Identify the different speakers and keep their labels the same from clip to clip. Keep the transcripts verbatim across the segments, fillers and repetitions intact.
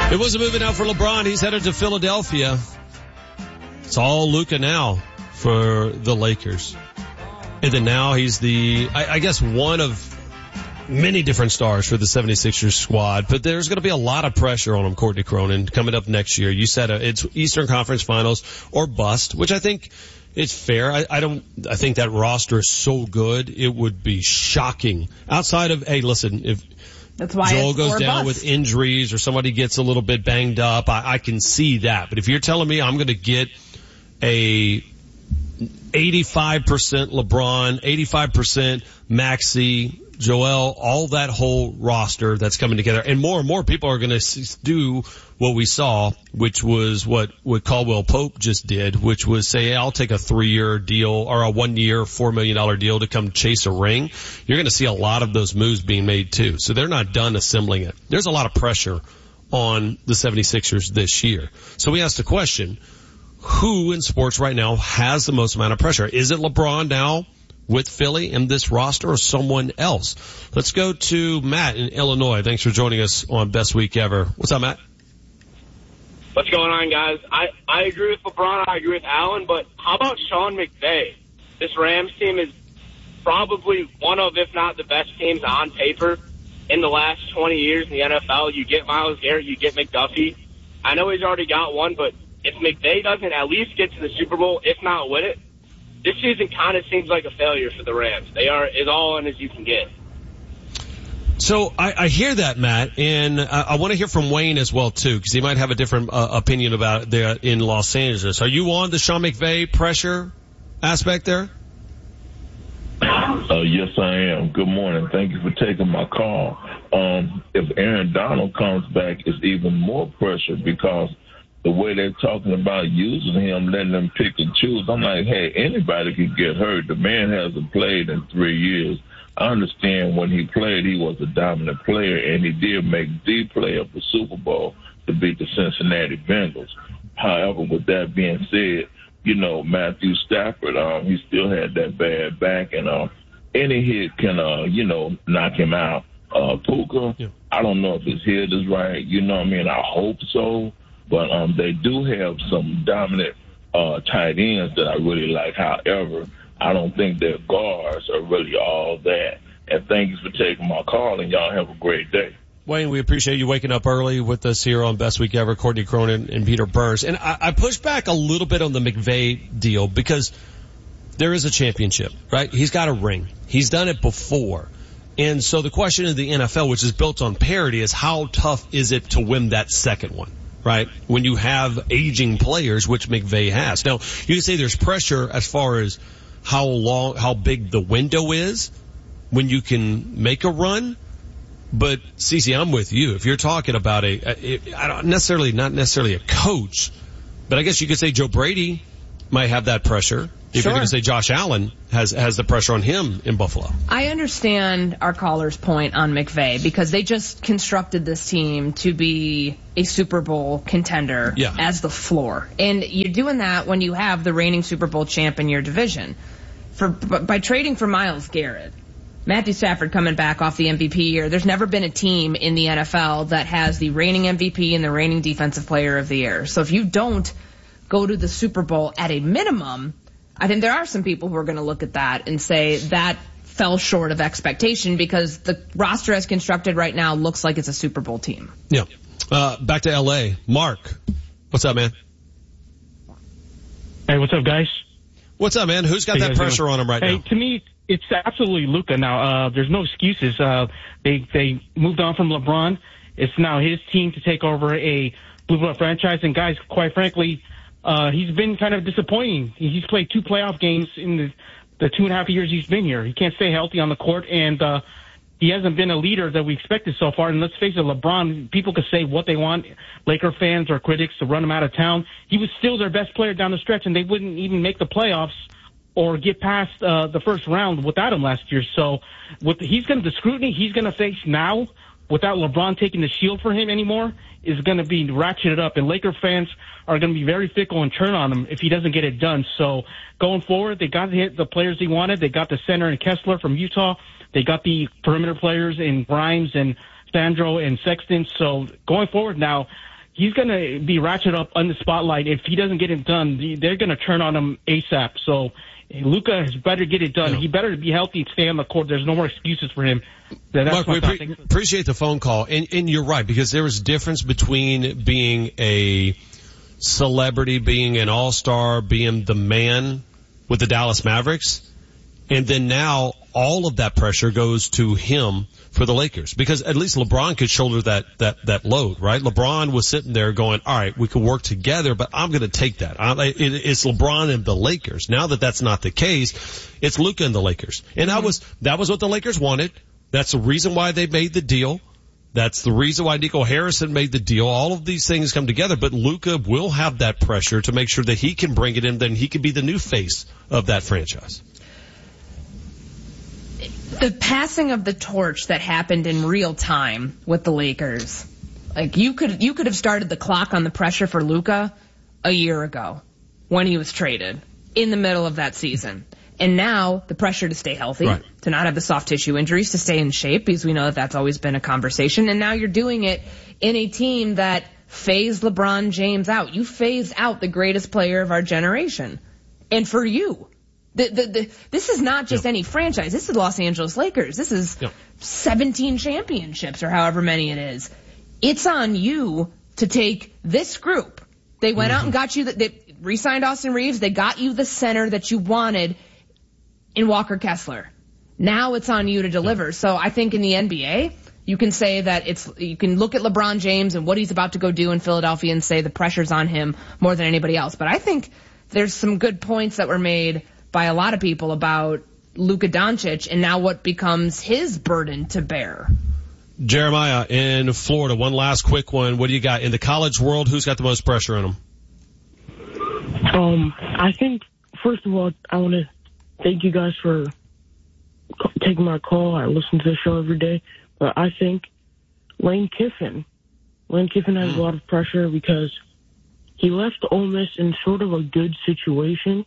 Speaker 1: It was a moving out for LeBron. He's headed to Philadelphia. It's all Luka now for the Lakers. And then now he's the, I, I guess, one of many different stars for the seventy-sixers squad. But there's going to be a lot of pressure on him, Courtney Cronin, coming up next year. You said uh, it's Eastern Conference Finals or bust, which I think is fair. I, I don't, I think that roster is so good, it would be shocking. Outside of, hey, listen, if
Speaker 2: That's why
Speaker 1: Joel
Speaker 2: it's
Speaker 1: goes down
Speaker 2: bust.
Speaker 1: with injuries or somebody gets a little bit banged up, I, I can see that. But if you're telling me I'm going to get a eighty-five percent LeBron, eighty-five percent Maxey, Joel, all that whole roster that's coming together, and more and more people are going to do what we saw, which was what, what Caldwell Pope just did, which was say, hey, I'll take a three-year deal or a one-year, four million dollars deal to come chase a ring. You're going to see a lot of those moves being made too. So they're not done assembling it. There's a lot of pressure on the seventy-sixers this year. So we asked the question, who in sports right now has the most amount of pressure? Is it LeBron now with Philly and this roster, or someone else? Let's go to Matt in Illinois. Thanks for joining us on Best Week Ever. What's up, Matt?
Speaker 3: What's going on, guys? I, I agree with LeBron. I agree with Allen. But how about Sean McVay? This Rams team is probably one of, if not the best teams on paper in the last twenty years in the N F L. You get Myles Garrett, you get McDuffie. I know he's already got one, but if McVay doesn't at least get to the Super Bowl, if not win it, this season kind of seems like a failure for the Rams. They are as all in as you can get.
Speaker 1: So I, I hear that, Matt, and I, I want to hear from Wayne as well, too, because he might have a different uh, opinion about it there in Los Angeles. Are you on the Sean McVay pressure aspect there?
Speaker 4: Uh, yes, I am. Good morning. Thank you for taking my call. Um, if Aaron Donald comes back, it's even more pressure because the way they're talking about using him, letting them pick and choose, I'm like, hey, anybody could get hurt. The man hasn't played in three years. I understand when he played, he was a dominant player, and he did make the play of the Super Bowl to beat the Cincinnati Bengals. However, with that being said, you know, Matthew Stafford, um, he still had that bad back, and uh, any hit can, uh, you know, knock him out. Uh, Puka, yeah. I don't know if his head is right. You know what I mean? I hope so. But um, they do have some dominant uh, tight ends that I really like. However, I don't think their guards are really all that. And thank you for taking my call, and y'all have a great day.
Speaker 1: Wayne, we appreciate you waking up early with us here on Best Week Ever, Courtney Cronin and Peter Burns. And I, I push back a little bit on the McVay deal because there is a championship, right? He's got a ring. He's done it before. And so the question of the N F L, which is built on parity, is how tough is it to win that second one? Right? When you have aging players, which McVay has. Now, you can say there's pressure as far as how long, how big the window is when you can make a run. But, Cece, I'm with you. If you're talking about a, a I don't necessarily, not necessarily a coach, but I guess you could say Joe Brady might have that pressure. If
Speaker 2: sure.
Speaker 1: you're going to say Josh Allen has has the pressure on him in Buffalo.
Speaker 2: I understand our caller's point on McVay because they just constructed this team to be a Super Bowl contender
Speaker 1: yeah.
Speaker 2: as the floor. And you're doing that when you have the reigning Super Bowl champ in your division. For by trading for Myles Garrett, Matthew Stafford coming back off the M V P year, there's never been a team in the N F L that has the reigning M V P and the reigning Defensive Player of the Year. So if you don't go to the Super Bowl at a minimum, I think there are some people who are going to look at that and say that fell short of expectation because the roster as constructed right now looks like it's a Super Bowl team.
Speaker 1: Yeah. Uh, back to L A. Mark, what's up, man?
Speaker 5: Hey, what's up, guys?
Speaker 1: What's up, man? Who's got
Speaker 5: hey,
Speaker 1: that pressure
Speaker 5: doing?
Speaker 1: on him right
Speaker 5: hey,
Speaker 1: now?
Speaker 5: To me, it's absolutely Luka now. Uh, there's no excuses. Uh, they, they moved on from LeBron. It's now his team to take over a Blue Blood franchise. And guys, quite frankly, Uh, he's been kind of disappointing. He's played two playoff games in the, the two and a half years he's been here. He can't stay healthy on the court, and uh, he hasn't been a leader that we expected so far. And let's face it, LeBron, people could say what they want, Laker fans or critics, to run him out of town. He was still their best player down the stretch, and they wouldn't even make the playoffs or get past uh, the first round without him last year. So with he's going to the scrutiny he's going to face now without LeBron taking the shield for him anymore is going to be ratcheted up, and Laker fans are going to be very fickle and turn on him if he doesn't get it done. So going forward, they got the, the players they wanted. They got the center in Kessler from Utah. They got the perimeter players in Grimes and Sandro and Sexton. So going forward now, he's going to be ratcheted up on the spotlight. If he doesn't get it done, they're going to turn on him ASAP. So Luka has better get it done. Yeah. He better be healthy and stay on the court. There's no more excuses for him. That's
Speaker 1: Mark, we pre- appreciate the phone call. And, and you're right, because there is a difference between being a celebrity, being an all-star, being the man with the Dallas Mavericks, and then now all of that pressure goes to him for the Lakers, because at least LeBron could shoulder that, that, that load, right? LeBron was sitting there going, all right, we could work together, but I'm going to take that. I, it, it's LeBron and the Lakers. Now that that's not the case, it's Luka and the Lakers. And that was, that was what the Lakers wanted. That's the reason why they made the deal. That's the reason why Nico Harrison made the deal. All of these things come together, but Luka will have that pressure to make sure that he can bring it in, then he can be the new face of that franchise.
Speaker 2: The passing of the torch that happened in real time with the Lakers, like you could you could have started the clock on the pressure for Luka a year ago when he was traded in the middle of that season. And now the pressure to stay healthy, right, to not have the soft tissue injuries, to stay in shape, because we know that that's always been a conversation. And now you're doing it in a team that phased LeBron James out. You phased out the greatest player of our generation. And for you, The, the, the, this is not just yep. any franchise. This is Los Angeles Lakers. This is yep. seventeen championships or however many it is. It's on you to take this group. They went mm-hmm. out and got you, the, they re-signed Austin Reeves. They got you the center that you wanted in Walker Kessler. Now it's on you to deliver. Yep. So I think in the N B A, you can say that it's, you can look at LeBron James and what he's about to go do in Philadelphia and say the pressure's on him more than anybody else. But I think there's some good points that were made by a lot of people about Luka Doncic and now what becomes his burden to bear.
Speaker 1: Jeremiah in Florida, one last quick one. What do you got in the college world? Who's got the most pressure on him?
Speaker 6: Um, I think, first of all, I want to thank you guys for taking my call. I listen to the show every day. But I think Lane Kiffin, Lane Kiffin has mm. a lot of pressure because he left Ole Miss in sort of a good situation.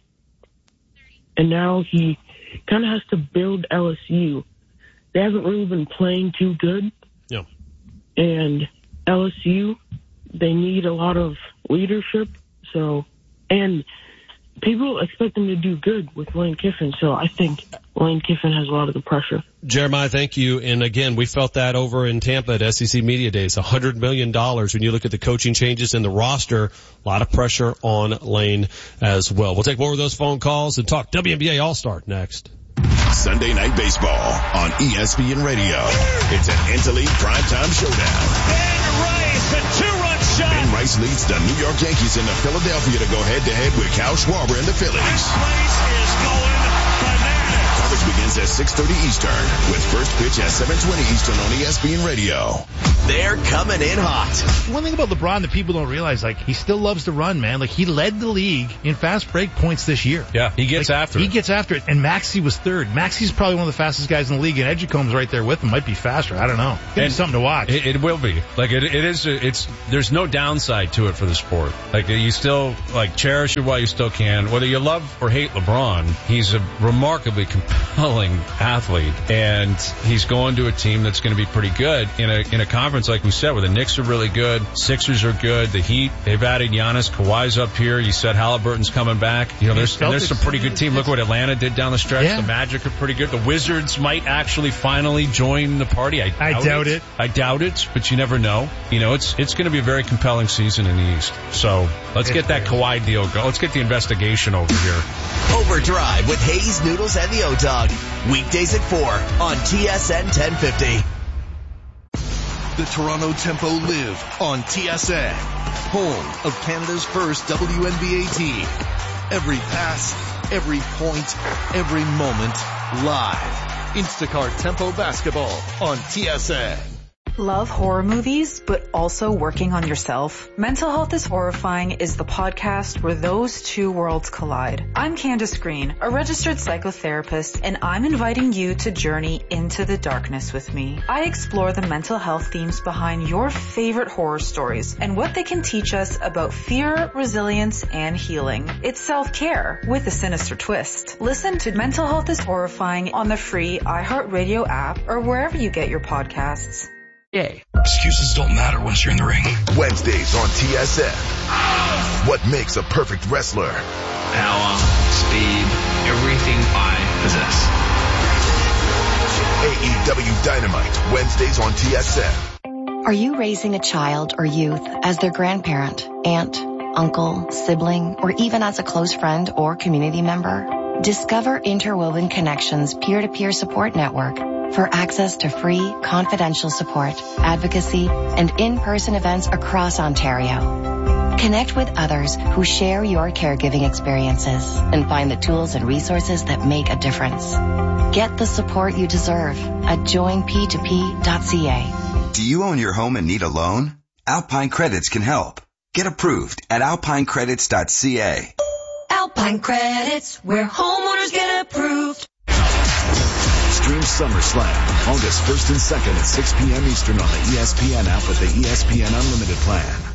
Speaker 6: And now he kind of has to build L S U. They haven't really been playing too good.
Speaker 1: Yeah.
Speaker 6: And L S U, they need a lot of leadership. So, and people expect them to do good with Lane Kiffin. So I think Lane Kiffin has a lot of the pressure.
Speaker 1: Jeremiah, thank you. And again, we felt that over in Tampa at S E C Media Days. one hundred million dollars when you look at the coaching changes in the roster. A lot of pressure on Lane as well. We'll take more of those phone calls and talk W N B A All-Star next.
Speaker 7: Sunday Night Baseball on E S P N Radio. It's an Interleague primetime showdown.
Speaker 8: Ben Rice, a two-run shot.
Speaker 7: Ben Rice leads the New York Yankees into Philadelphia to go head-to-head with Kyle Schwarber and the Phillies.
Speaker 8: This place is going bananas.
Speaker 7: Coverage begins at six thirty Eastern with first pitch at seven twenty Eastern on E S P N Radio.
Speaker 9: They're coming in hot.
Speaker 10: One thing about LeBron that people don't realize, like, he still loves to run, man. Like, he led the league in fast break points this year.
Speaker 11: Yeah, he gets
Speaker 10: like,
Speaker 11: after
Speaker 10: he
Speaker 11: it.
Speaker 10: He gets after it. And Maxey was third. Maxey's probably one of the fastest guys in the league, and Edgecombe's right there with him. Might be faster. I don't know. It's gonna be something to watch.
Speaker 11: It, it will be. Like, it, it is, it's, there's no downside to it for the sport. Like, you still, like, cherish it while you still can. Whether you love or hate LeBron, he's a remarkably compelling athlete, and he's going to a team that's going to be pretty good in a, in a conference, like we said, where the Knicks are really good, Sixers are good, the Heat, they've added Giannis, Kawhi's up here, you said Halliburton's coming back. You know, there's, there's some pretty good team. Look what Atlanta did down the stretch. Yeah. The Magic are pretty good. The Wizards might actually finally join the party. I doubt,
Speaker 10: I doubt it. it.
Speaker 11: I doubt it, but you never know. You know, it's, it's going to be a very compelling season in the East. So let's it's get that Kawhi deal going. Let's get the investigation over here.
Speaker 9: Overdrive with Hayes, Noodles, and the O-Dog. Weekdays at four on T S N ten fifty.
Speaker 7: The Toronto Tempo live on T S N, home of Canada's first W N B A team. Every pass, every point, every moment, live. Instacart Tempo Basketball on T S N.
Speaker 12: Love horror movies, but also working on yourself? Mental Health is Horrifying is the podcast where those two worlds collide. I'm Candace Green, a registered psychotherapist, and I'm inviting you to journey into the darkness with me. I explore the mental health themes behind your favorite horror stories and what they can teach us about fear, resilience, and healing. It's self-care with a sinister twist. Listen to Mental Health is Horrifying on the free iHeartRadio app or wherever you get your podcasts.
Speaker 13: Yay. Excuses don't matter once you're in the ring.
Speaker 7: Wednesdays on T S N. What makes a perfect wrestler?
Speaker 14: Power, speed, everything I possess.
Speaker 7: A E W Dynamite, Wednesdays on T S N.
Speaker 15: Are you raising a child or youth as their grandparent, aunt, uncle, sibling, or even as a close friend or community member? Discover Interwoven Connections peer-to-peer support network for access to free, confidential support, advocacy, and in-person events across Ontario. Connect with others who share your caregiving experiences and find the tools and resources that make a difference. Get the support you deserve at join p two p dot c a.
Speaker 16: Do you own your home and need a loan? Alpine Credits can help. Get approved at alpine credits dot c a.
Speaker 17: Alpine Credits, where homeowners get approved.
Speaker 18: Stream SummerSlam August first and second at six p.m. Eastern on the E S P N app with the E S P N Unlimited plan.